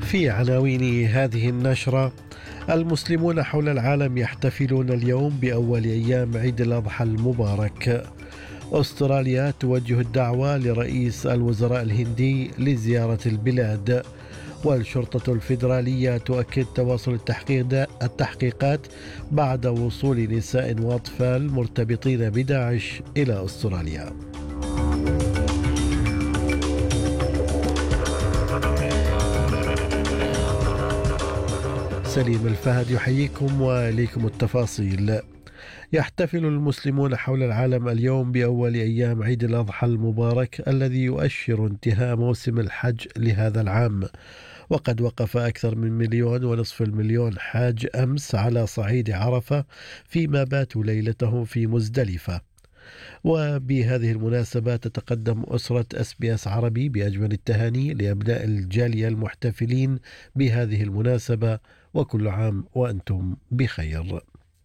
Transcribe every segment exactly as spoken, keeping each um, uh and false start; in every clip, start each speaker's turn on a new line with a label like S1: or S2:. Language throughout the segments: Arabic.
S1: في عناوين هذه النشرة: المسلمون حول العالم يحتفلون اليوم بأول أيام عيد الأضحى المبارك. أستراليا توجه الدعوة لرئيس الوزراء الهندي لزيارة البلاد. والشرطة الفيدرالية تؤكد تواصل التحقيقات بعد وصول نساء وأطفال مرتبطين بداعش إلى أستراليا. سليم الفهد يحييكم وإليكم التفاصيل. يحتفل المسلمون حول العالم اليوم بأول أيام عيد الأضحى المبارك الذي يؤشر انتهاء موسم الحج لهذا العام، وقد وقف أكثر من مليون ونصف المليون حاج أمس على صعيد عرفة، فيما باتوا ليلتهم في مزدلفة. وبهذه المناسبة تتقدم أسرة اس بي اس عربي بأجمل التهاني لأبناء الجالية المحتفلين بهذه المناسبة، وكل عام وأنتم بخير.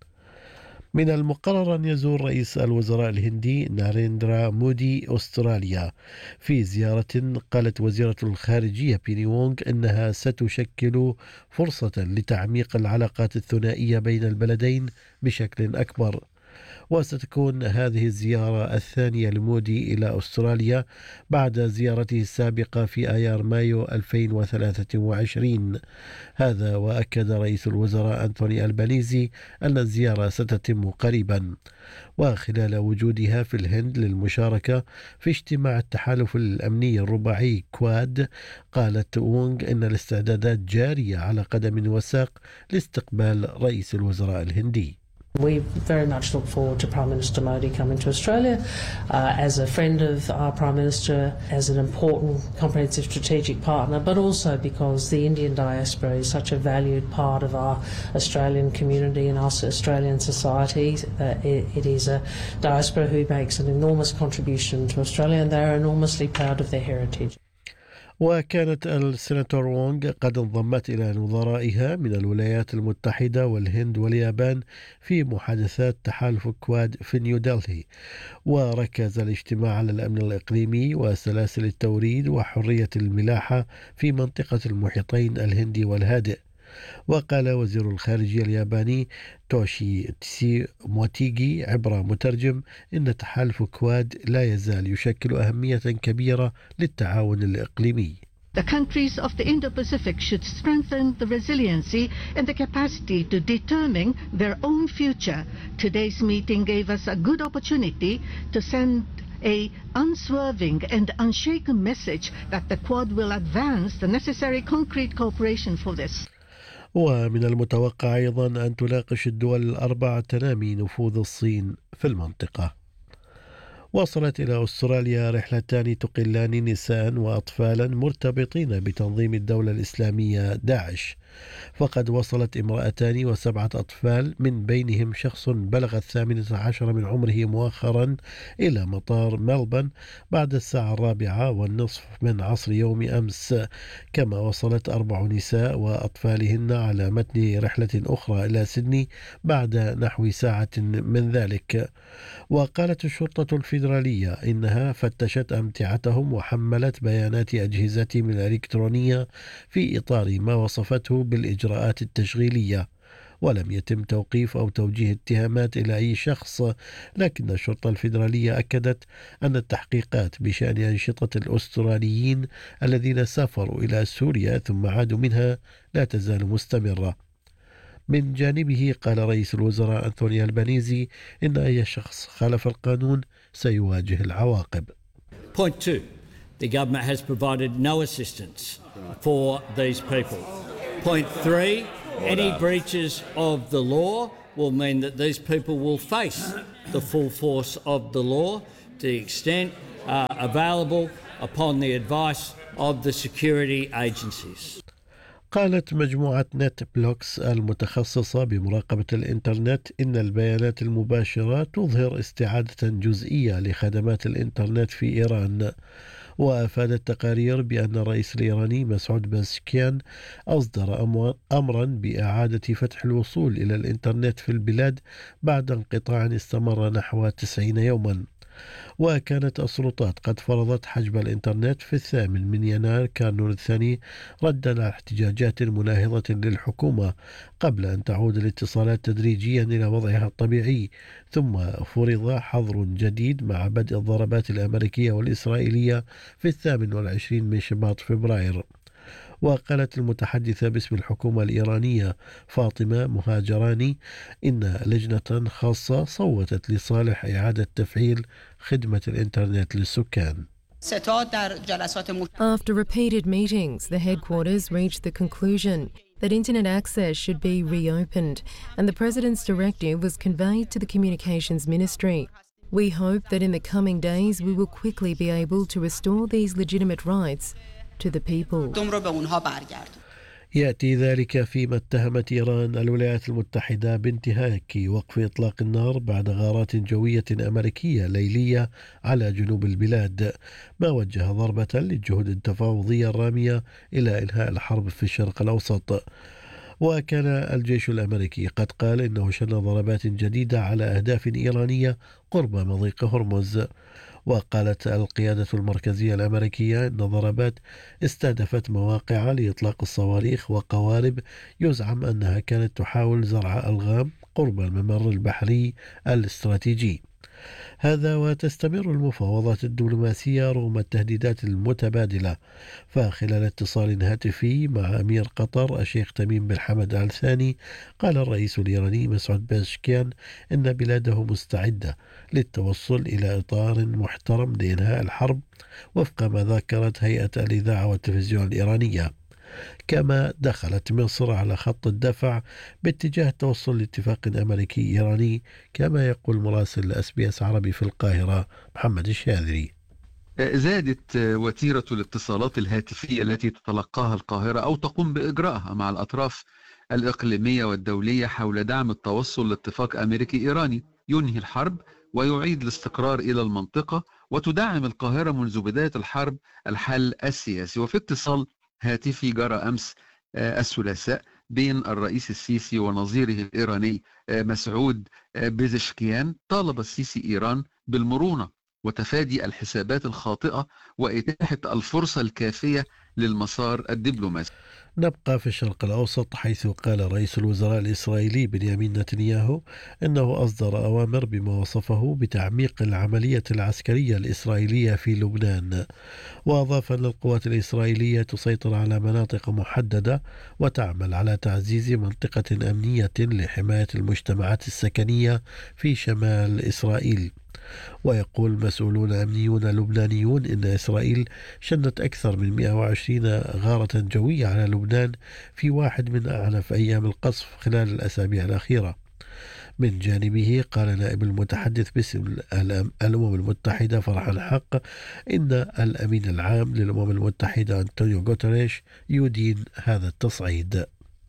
S1: من المقرر أن يزور رئيس الوزراء الهندي ناريندرا مودي أستراليا في زيارة قالت وزيرة الخارجية بيني وونغ أنها ستشكل فرصة لتعميق العلاقات الثنائية بين البلدين بشكل أكبر. وستكون هذه الزيارة الثانية لمودي إلى أستراليا بعد زيارته السابقة في آيار مايو ألفين وثلاثة وعشرين. هذا وأكد رئيس الوزراء أنتوني ألبانيزي أن الزيارة ستتم قريبا، وخلال وجودها في الهند للمشاركة في اجتماع التحالف الأمني الرباعي كواد. قالت وونغ أن الاستعدادات جارية على قدم وساق لاستقبال رئيس الوزراء الهندي.
S2: We very much look forward to Prime Minister Modi coming to Australia uh, as a friend of our Prime Minister, as an important comprehensive strategic partner, but also because the Indian diaspora is such a valued part of our Australian community and our Australian society. Uh, it, it is a diaspora who makes an enormous contribution to Australia, and they are enormously proud of their heritage.
S1: وكانت السيناتور وونغ قد انضمت إلى نظرائها من الولايات المتحدة والهند واليابان في محادثات تحالف كواد في نيودلهي، وركز الاجتماع على الأمن الإقليمي وسلاسل التوريد وحرية الملاحة في منطقة المحيطين الهندي والهادئ. وقال وزير الخارجية الياباني توشي تسي موتيغي عبر مترجم إن تحالف كواد لا يزال يشكل أهمية كبيرة للتعاون الإقليمي.
S3: The countries of the Indo-Pacific should strengthen the resiliency and the capacity to determine their own future. Today's meeting gave us a good opportunity to send a unswerving and unshaken message that the Quad will advance the necessary concrete cooperation for this.
S1: ومن المتوقع أيضا أن تناقش الدول الأربع تنامي نفوذ الصين في المنطقة. وصلت إلى أستراليا رحلتان تقلان نساء وأطفالا مرتبطين بتنظيم الدولة الإسلامية داعش. فقد وصلت امرأتان وسبعة أطفال من بينهم شخص بلغ الثامنة عشر من عمره مؤخرا إلى مطار ملبن بعد الساعة الرابعة والنصف من عصر يوم أمس. كما وصلت أربع نساء وأطفالهن على متن رحلة أخرى إلى سيدني بعد نحو ساعة من ذلك. وقالت الشرطة الفيدرالية إنها فتشت أمتعتهم وحملت بيانات أجهزتهم الإلكترونية في إطار ما وصفته بالإجراءات التشغيلية، ولم يتم توقيف أو توجيه اتهامات إلى أي شخص. لكن الشرطة الفيدرالية أكدت أن التحقيقات بشأن أنشطة الأستراليين الذين سافروا إلى سوريا ثم عادوا منها لا تزال مستمرة. من جانبه قال رئيس الوزراء أنتوني ألبانيزي إن أي شخص خالف القانون سيواجه العواقب.
S4: Point two. The government has provided no assistance for these people. Point three. Any breaches of the law will mean that these people will face the full force of the law to the extent uh, available upon the advice of the security agencies.
S1: قالت مجموعة نت بلوكس المتخصصة بمراقبة الإنترنت إن البيانات المباشرة تظهر استعادة جزئية لخدمات الإنترنت في إيران. وأفادت تقارير بأن الرئيس الإيراني مسعود بازشكيان أصدر أمرا بإعادة فتح الوصول إلى الإنترنت في البلاد بعد انقطاع استمر نحو تسعين يوما. وكانت السلطات قد فرضت حجب الإنترنت في الثامن من يناير كانون الثاني ردا على احتجاجات مناهضة للحكومة قبل أن تعود الاتصالات تدريجيا إلى وضعها الطبيعي، ثم فرض حظر جديد مع بدء الضربات الأمريكية والإسرائيلية في الثامن والعشرين من شباط فبراير. وقالت المتحدثة باسم الحكومة الإيرانية فاطمة مهاجراني إن لجنة خاصة صوتت لصالح إعادة تفعيل خدمة الإنترنت للسكان.
S5: After repeated meetings, the headquarters reached the conclusion that internet access should be reopened, and the President's directive was conveyed to the Communications Ministry. We hope that in the coming days we will quickly be able to restore these legitimate rights to the people.
S1: يأتي ذلك فيما اتهمت إيران الولايات المتحدة بانتهاك وقف إطلاق النار بعد غارات جوية أمريكية ليلية على جنوب البلاد، ما وجه ضربة للجهود التفاوضية الرامية إلى إنهاء الحرب في الشرق الأوسط. وكان الجيش الأمريكي قد قال إنه شن ضربات جديدة على أهداف إيرانية قرب مضيق هرمز. وقالت القيادة المركزية الأمريكية أن ضربات استهدفت مواقع لإطلاق الصواريخ وقوارب يزعم أنها كانت تحاول زرع ألغام قرب الممر البحري الاستراتيجي. هذا وتستمر المفاوضات الدبلوماسية رغم التهديدات المتبادلة. فخلال اتصال هاتفي مع أمير قطر الشيخ تميم بن حمد آل ثاني قال الرئيس الإيراني مسعود باشكيان إن بلاده مستعدة للتوصل إلى إطار محترم لإنهاء الحرب وفق ما ذكرت هيئة الإذاعة والتلفزيون الإيرانية. كما دخلت مصر على خط الدفع باتجاه التوصل لاتفاق أمريكي إيراني، كما يقول مراسل اس بي اس عربي في القاهرة محمد الشاذري.
S6: زادت وتيرة الاتصالات الهاتفية التي تتلقاها القاهرة أو تقوم بإجراءها مع الأطراف الإقليمية والدولية حول دعم التوصل لاتفاق أمريكي إيراني ينهي الحرب ويعيد الاستقرار إلى المنطقة، وتدعم القاهرة منذ بداية الحرب الحل السياسي. وفي اتصال هاتفي جرى أمس الثلاثاء بين الرئيس السيسي ونظيره الإيراني مسعود بيزشكيان، طالب السيسي إيران بالمرونة وتفادي الحسابات الخاطئة وإتاحة الفرصة الكافية للمسار الدبلوماسي.
S1: نبقى في الشرق الأوسط، حيث قال رئيس الوزراء الإسرائيلي بنيامين نتنياهو أنه أصدر أوامر بما وصفه بتعميق العملية العسكرية الإسرائيلية في لبنان. وأضاف أن القوات الإسرائيلية تسيطر على مناطق محددة وتعمل على تعزيز منطقة أمنية لحماية المجتمعات السكنية في شمال إسرائيل. ويقول مسؤولون أمنيون لبنانيون إن إسرائيل شنت أكثر من مئة وعشرين غارة جوية على لبنان في واحد من أعنف أيام القصف خلال الأسابيع الأخيرة. من جانبه قال نائب المتحدث باسم الأمم المتحدة فرحان حق إن الأمين العام للأمم المتحدة أنطونيو غوتريش يدين هذا التصعيد.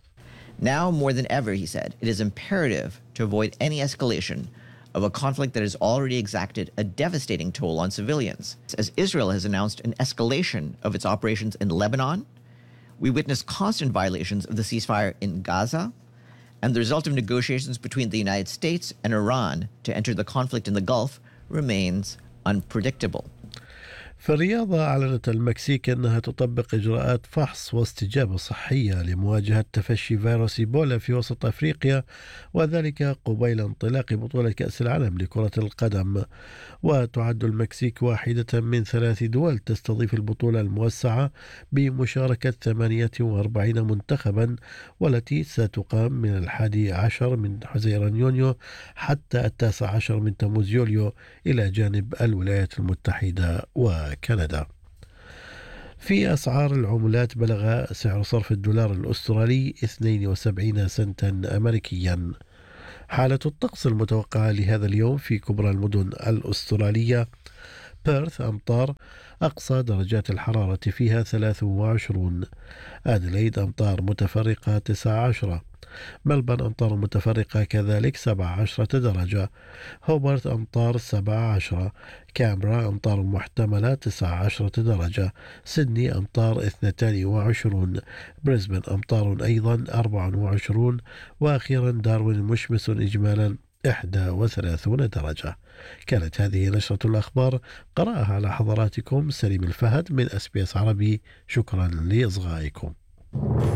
S7: Now more than ever, he said, it is imperative to avoid any escalation of a conflict that has already exacted a devastating toll on civilians. As Israel has announced an escalation of its operations in Lebanon, we witness constant violations of the ceasefire in Gaza, and the result of negotiations between the United States and Iran to enter the conflict in the Gulf remains unpredictable.
S1: في الرياضة أعلنت المكسيك أنها تطبق إجراءات فحص واستجابة صحية لمواجهة تفشي فيروس إيبولا في وسط أفريقيا، وذلك قبيل انطلاق بطولة كأس العالم لكرة القدم. وتعد المكسيك واحدة من ثلاث دول تستضيف البطولة الموسعة بمشاركة ثمانية وأربعين منتخبا، والتي ستقام من الحادي عشر من حزيران يونيو حتى التاسع عشر من تموز يوليو إلى جانب الولايات المتحدة وكندا. في أسعار العملات بلغ سعر صرف الدولار الأسترالي اثنين وسبعين سنتا أمريكيا. حالة الطقس المتوقعة لهذا اليوم في كبرى المدن الأسترالية: بيرث أمطار، أقصى درجات الحرارة فيها ثلاثة وعشرين. أديلايد أمطار متفرقة تسعة عشر. ملبن أمطار متفرقة كذلك سبعة عشرة درجة. هوبرت أمطار سبعة عشر. كامبرا أمطار محتملة تسعة عشرة درجة. سيدني أمطار اثنتين وعشرون. بريسبن أمطار أيضا أربعة وعشرون. وأخيرا داروين مشمس إجمالا إحدى وثلاثين درجة. كانت هذه نشرة الأخبار قرأها على حضراتكم سليم الفهد من أس بي إس عربي. شكرا لإصغائكم.